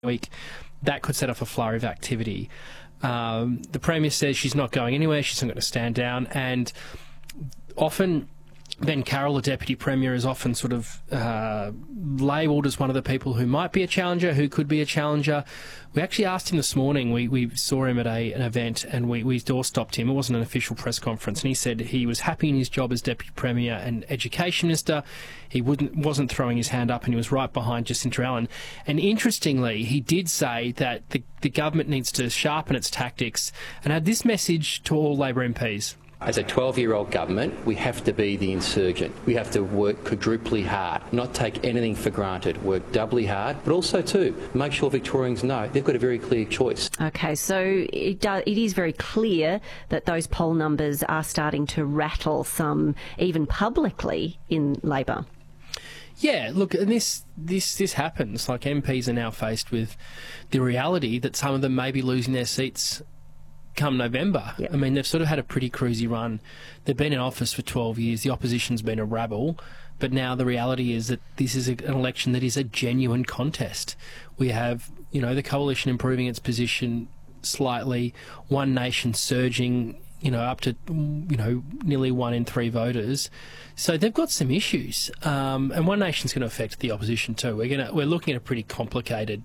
week, that could set off a flurry of activity. The Premier says she's not going anywhere, she's not going to stand down, and often Ben Carroll, the Deputy Premier, is often sort of labelled as one of the people who might be a challenger, who could be a challenger. We actually asked him this morning, we saw him at an event, and we door-stopped him. It wasn't an official press conference, and he said he was happy in his job as Deputy Premier and Education Minister. He wasn't throwing his hand up, and he was right behind Jacinta Allen. And interestingly, he did say that the government needs to sharpen its tactics and had this message to all Labor MPs. As a 12-year-old government, we have to be the insurgent. We have to work quadruply hard, not take anything for granted, work doubly hard, but also, too, make sure Victorians know they've got a very clear choice. OK, so it is very clear that those poll numbers are starting to rattle some, even publicly, in Labor. Yeah, look, and this happens. Like, MPs are now faced with the reality that some of them may be losing their seats come November. Yep. I mean, they've sort of had a pretty cruisy run. They've been in office for 12 years. The opposition's been a rabble. But now the reality is that this is an election that is a genuine contest. We have, the coalition improving its position slightly, One Nation surging, up to, nearly 1 in 3 voters. So they've got some issues. And One Nation's going to affect the opposition too. We're looking at a pretty complicated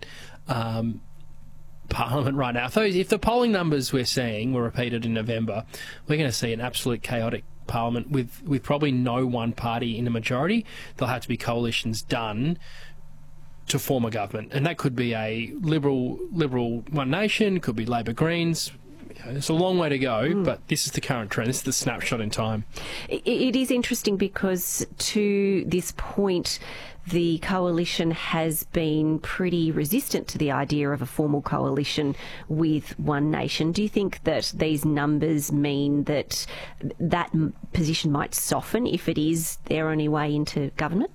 Parliament right now. If the polling numbers we're seeing were repeated in November, we're going to see an absolute chaotic Parliament with probably no one party in the majority. There'll have to be coalitions done to form a government, and that could be a Liberal One Nation, could be Labor Greens. It's a long way to go, but this is the current trend. This is the snapshot in time. It is interesting because to this point, the coalition has been pretty resistant to the idea of a formal coalition with One Nation. Do you think that these numbers mean that position might soften if it is their only way into government?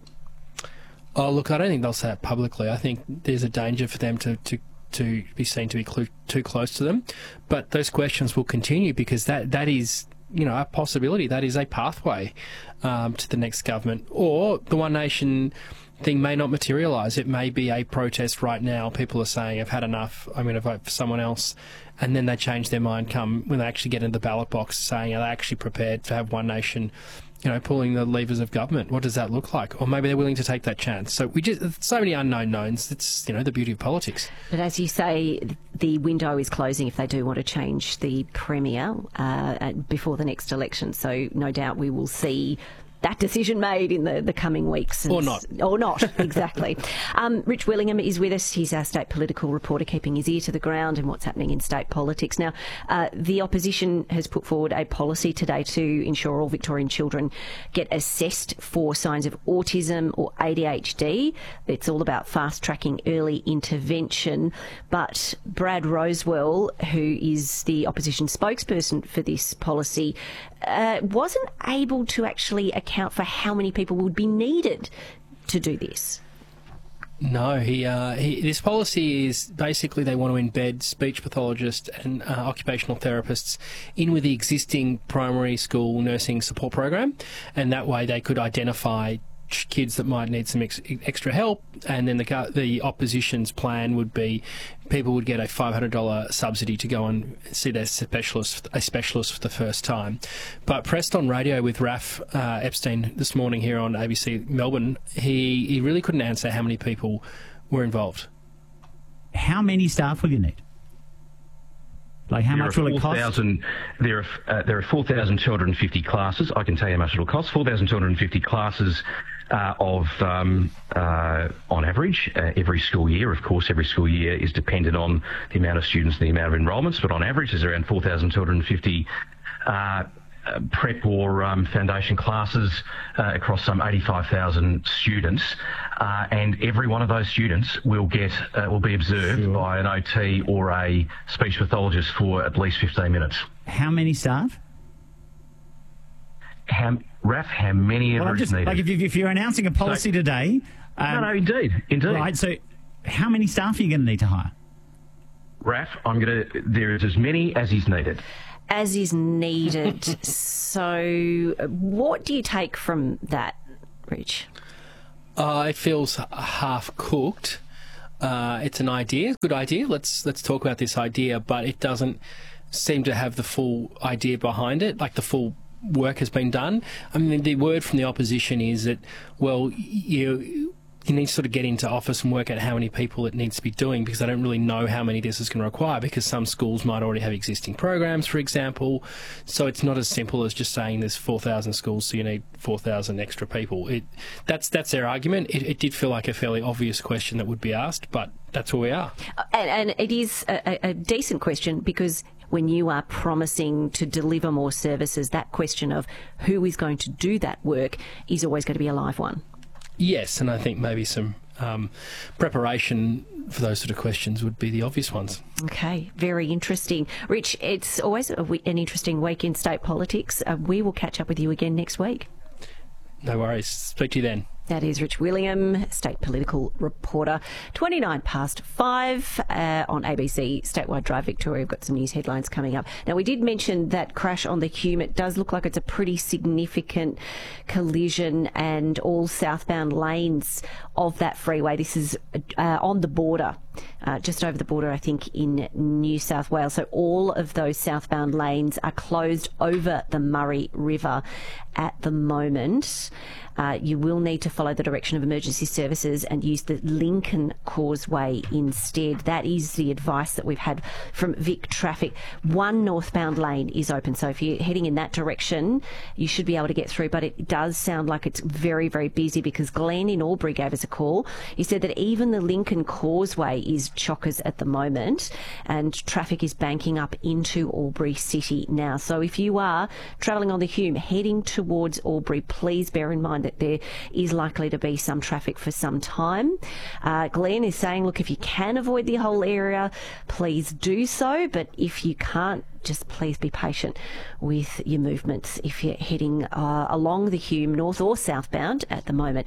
Oh, look, I don't think they'll say it publicly. I think there's a danger for them to be seen to be too close to them. But those questions will continue because that is, a possibility. That is a pathway to the next government. Or the One Nation thing may not materialise. It may be a protest right now. People are saying, I've had enough, I'm going to vote for someone else. And then they change their mind when they actually get into the ballot box saying, are they actually prepared to have One Nation pulling the levers of government? What does that look like? Or maybe they're willing to take that chance. So so many unknown knowns. It's, the beauty of politics. But as you say, the window is closing if they do want to change the Premier before the next election. So no doubt we will see that decision made in the coming weeks. Or not. Or not, exactly. Rich Willingham is with us. He's our state political reporter, keeping his ear to the ground in what's happening in state politics. Now, the opposition has put forward a policy today to ensure all Victorian children get assessed for signs of autism or ADHD. It's all about fast-tracking early intervention. But Brad Rosewell, who is the opposition spokesperson for this policy, wasn't able to actually account for how many people would be needed to do this. No, this policy is basically they want to embed speech pathologists and occupational therapists in with the existing primary school nursing support program, and that way they could identify kids that might need some extra help, and then the opposition's plan would be people would get a $500 subsidy to go and see their specialist for the first time. But pressed on radio with Raf Epstein this morning here on ABC Melbourne, he really couldn't answer how many people were involved. How many staff will you need? Like, how much will it cost? There are 4,250 classes. I can tell you how much it'll cost. 4,250 classes on average every school year. Of course, every school year is dependent on the amount of students and the amount of enrolments, but on average there's around 4,250 prep or foundation classes across some 85,000 students, and every one of those students will be observed by an OT or a speech pathologist for at least 15 minutes. How many staff? How many ever is needed? Like if you're announcing a policy today... No, indeed. Right, so how many staff are you going to need to hire? Raf, there is as many as is needed. As is needed. So what do you take from that, Rich? It feels half-cooked. it's an idea, good idea. Let's talk about this idea, but it doesn't seem to have the full idea behind it, like the full work has been done. I mean, the word from the opposition is that, well, you need to sort of get into office and work out how many people it needs to be doing, because they don't really know how many this is going to require, because some schools might already have existing programs, for example. So it's not as simple as just saying there's 4,000 schools, so you need 4,000 extra people. That's their argument. It did feel like a fairly obvious question that would be asked, but that's where we are. And it is a decent question, because when you are promising to deliver more services, that question of who is going to do that work is always going to be a live one. Yes, and I think maybe some preparation for those sort of questions would be the obvious ones. Okay, very interesting. Rich, it's always an interesting week in state politics. We will catch up with you again next week. No worries. Speak to you then. That is Rich Willingham, state political reporter. 5:29 on ABC Statewide Drive Victoria. We've got some news headlines coming up. Now, we did mention that crash on the Hume. It does look like it's a pretty significant collision, and all southbound lanes of that freeway. This is on the border, just over the border, I think, in New South Wales. So all of those southbound lanes are closed over the Murray River at the moment. You will need to follow the direction of emergency services and use the Lincoln Causeway instead. That is the advice that we've had from Vic Traffic. One northbound lane is open, so if you're heading in that direction, you should be able to get through, but it does sound like it's very, very busy, because Glenn in Albury gave us a call. He said that even the Lincoln Causeway is chockers at the moment, and traffic is banking up into Albury City now. So if you are travelling on the Hume heading towards Albury, please bear in mind that there is likely to be some traffic for some time. Glenn is saying, look, if you can avoid the whole area, please do so, but if you can't, just please be patient with your movements if you're heading along the Hume, north or southbound at the moment,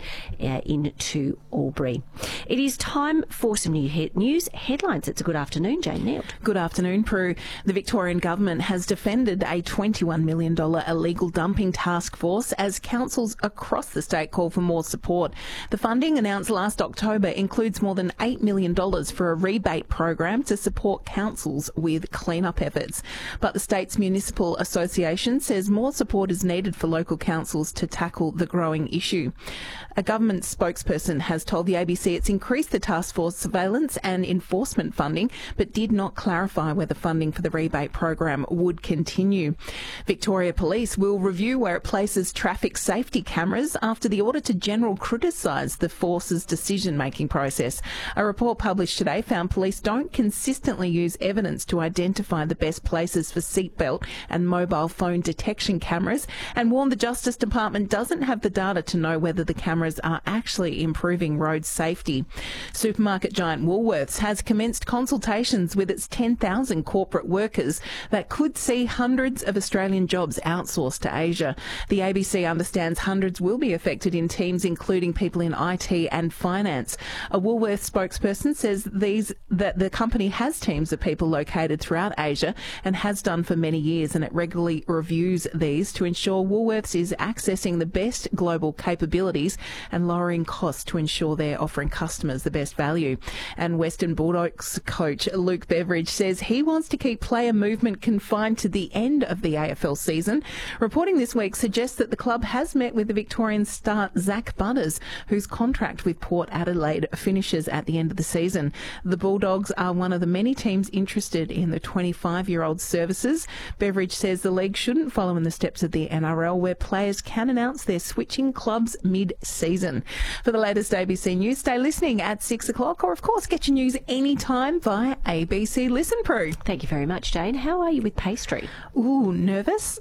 into Albury. It is time for some news headlines. It's a good afternoon, Jane Neild. Good afternoon, Prue. The Victorian Government has defended a $21 million illegal dumping task force as councils across the state call for more support. The funding, announced last October, includes more than $8 million for a rebate program to support councils with clean-up efforts. But the state's municipal association says more support is needed for local councils to tackle the growing issue. A government spokesperson has told the ABC it's increased the task force surveillance and enforcement funding, but did not clarify whether funding for the rebate program would continue. Victoria Police will review where it places traffic safety cameras after the Auditor-General criticised the force's decision-making process. A report published today found police don't consistently use evidence to identify the best places for seatbelt and mobile phone detection cameras, and warned the Justice Department doesn't have the data to know whether the cameras are actually improving road safety. Supermarket giant Woolworths has commenced consultations with its 10,000 corporate workers that could see hundreds of Australian jobs outsourced to Asia. The ABC understands hundreds will be affected in teams including people in IT and finance. A Woolworths spokesperson says that the company has teams of people located throughout Asia and has done for many years, and it regularly reviews these to ensure Woolworths is accessing the best global capabilities and lowering costs to ensure they're offering customers the best value. And Western Bulldogs coach Luke Beveridge says he wants to keep player movement confined to the end of the AFL season. Reporting this week suggests that the club has met with the Victorian star Zach Butters, whose contract with Port Adelaide finishes at the end of the season. The Bulldogs are one of the many teams interested in the 25-year-old services. Beveridge says the league shouldn't follow in the steps of the NRL, where players can announce they're switching clubs mid-season. For the latest ABC News, stay listening at 6 o'clock, or of course get your news anytime via ABC Listen Pro. Thank you very much, Jane. How are you with pastry? Ooh, nervous?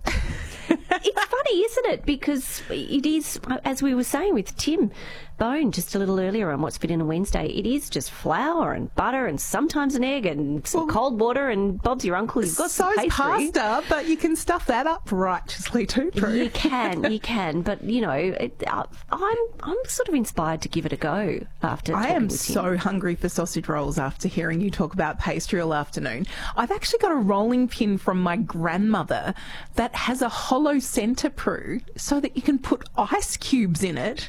It's funny, isn't it? Because it is, as we were saying with Tim Bone just a little earlier on What's Fit in a Wednesday, it is just flour and butter and sometimes an egg and some cold water, and Bob's your uncle. You've got some pastry. Pasta, but you can stuff that up righteously too, Prue. You can, but you know, I'm sort of inspired to give it a go after. I am with so hungry for sausage rolls after hearing you talk about pastry all afternoon. I've actually got a rolling pin from my grandmother that has a hollow centre, Prue, so that you can put ice cubes in it.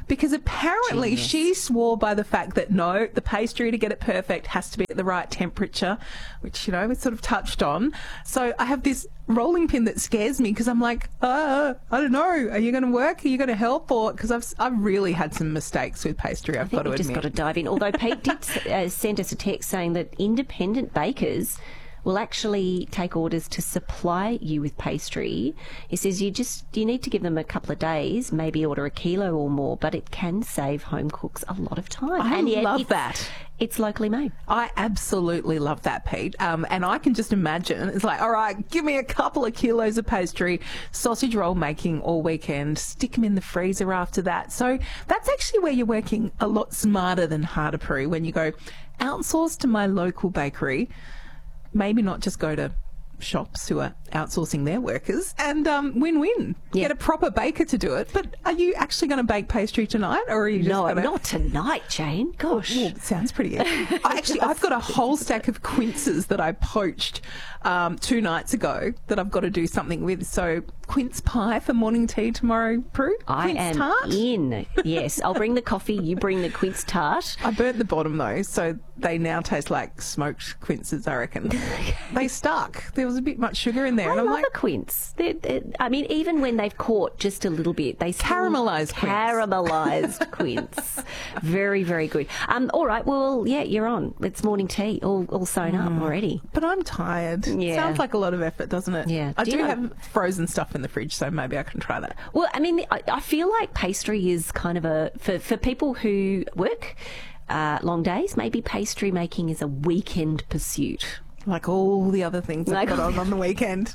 Because apparently she swore by the fact that, no, the pastry, to get it perfect, has to be at the right temperature, which, you know, we sort of touched on. So I have this rolling pin that scares me because I'm like, I don't know, are you going to work? Are you going to help? Or because I've really had some mistakes with pastry, I've got to admit. Just got to dive in. Although Pete did send us a text saying that independent bakers will actually take orders to supply you with pastry. He says you need to give them a couple of days, maybe order a kilo or more, but it can save home cooks a lot of time. I love that. It's locally made. I absolutely love that, Pete. And I can just imagine, it's like, all right, give me a couple of kilos of pastry, sausage roll making all weekend, stick them in the freezer after that. So that's actually where you're working a lot smarter than Hartlepool when you go outsource to my local bakery. Maybe not just go to shops who are outsourcing their workers, and win-win. Yeah. Get a proper baker to do it. But are you actually going to bake pastry tonight, or are you just No, not tonight, Jane. Gosh. Well, sounds pretty good. I've got a whole stack of quinces that I poached 2 nights ago that I've got to do something with. So quince pie for morning tea tomorrow, Prue. I Quince am tart. in. Yes, I'll bring the coffee, you bring the quince tart. I burnt the bottom though, so they now taste like smoked quinces, I reckon. They stuck. There was a bit much sugar in there. I and I'm love like, a quince. I mean, even when they've caught just a little bit, they still Caramelised quince. Caramelised quince. Very, very good. All right, well, yeah, you're on. It's morning tea, all sewn up already. but I'm tired. Yeah. Sounds like a lot of effort, doesn't it? Yeah. I Do do you know- have frozen stuff in the fridge, so maybe I can try that. Well, I mean, I feel like pastry is kind of for people who work long days, maybe pastry making is a weekend pursuit. Like all the other things I've got on the weekend.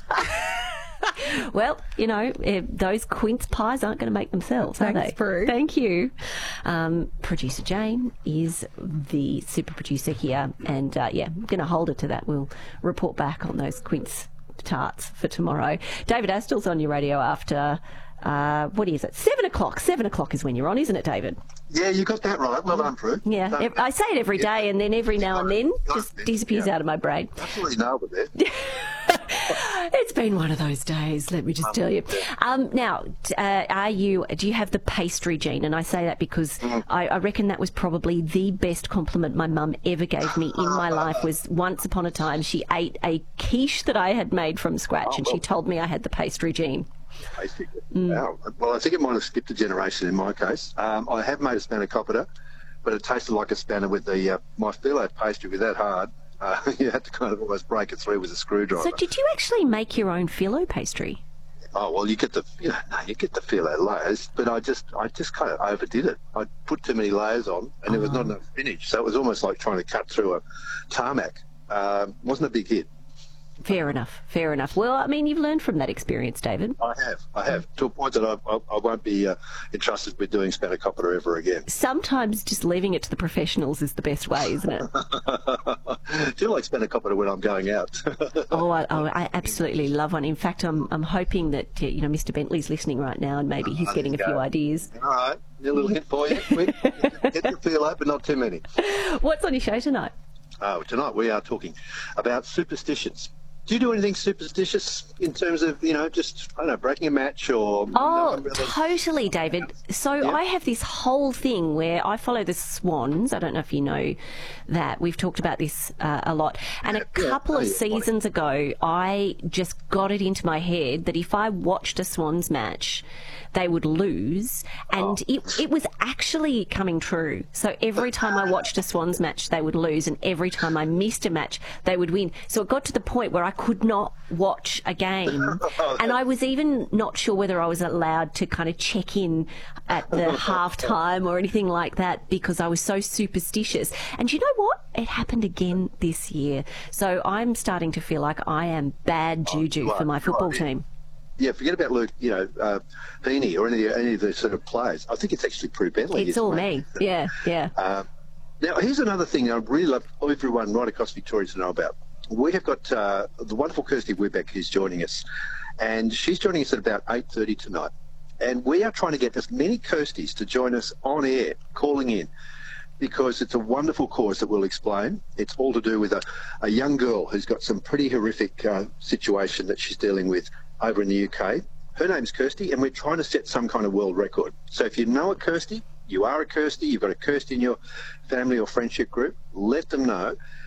Well, you know, those quince pies aren't going to make themselves, are Thanks, they? Prue. Thank you. Producer Jane is the super producer here, and yeah, I'm going to hold her to that. We'll report back on those quince tarts for tomorrow. David Astel's on your radio after, what is it? 7 o'clock. 7 o'clock is when you're on, isn't it, David? Yeah, you got that right. Well done, Prue. Yeah, I say it every day, and then every now and then just disappears out of my brain. Absolutely nailed it there. It's been one of those days, let me just tell you. Now, do you have the pastry gene? And I say that because I reckon that was probably the best compliment my mum ever gave me in my life. Was once upon a time she ate a quiche that I had made from scratch, and she told me I had the pastry gene. Tasty. Wow. Well, I think it might have skipped a generation in my case. I have made a spanakopita, but it tasted like a spanner with the my phyllo pastry was that hard. You had to kind of almost break it through with a screwdriver. So did you actually make your own phyllo pastry? Oh well, you get the phyllo layers, but I just kind of overdid it. I put too many layers on, and there was not enough spinach, so it was almost like trying to cut through a tarmac. Wasn't a big hit. Fair enough. Well, I mean, you've learned from that experience, David. I have, to a point that I won't be entrusted with doing spanakopita ever again. Sometimes just leaving it to the professionals is the best way, isn't it? I do like spanakopita when I'm going out. I absolutely love one. In fact, I'm hoping that Mr. Bentley's listening right now, and maybe he's getting a few ideas. All right, a little hint for you. Get your feel out, but not too many. What's on your show tonight? Oh, tonight we are talking about superstitions. Do you do anything superstitious in terms of, just, I don't know, breaking a match or... Oh, totally, David. So I have this whole thing where I follow the Swans. I don't know if you know that. We've talked about this a lot. And a couple of seasons ago, I just got it into my head that if I watched a Swans match, they would lose. And it was actually coming true. So every time I watched a Swans match, they would lose. And every time I missed a match, they would win. So it got to the point where I could not watch a game. And I was even not sure whether I was allowed to kind of check in at the halftime or anything like that because I was so superstitious. And you know what? It happened again this year. So I'm starting to feel like I am bad juju for my football team. Yeah, forget about Luke, Heaney or any of the sort of players. I think it's actually Prue Bentley. It's all me. Yeah. Now, here's another thing I'd really love everyone right across Victoria to know about. We have got the wonderful Kirsty Webeck who's joining us, and she's joining us at about 8:30 tonight. And we are trying to get as many Kirstys to join us on air, calling in, because it's a wonderful cause that we'll explain. It's all to do with a young girl who's got some pretty horrific situation that she's dealing with over in the UK. Her name's Kirsty, and we're trying to set some kind of world record. So if you know a Kirsty, you are a Kirsty, you've got a Kirsty in your family or friendship group, let them know.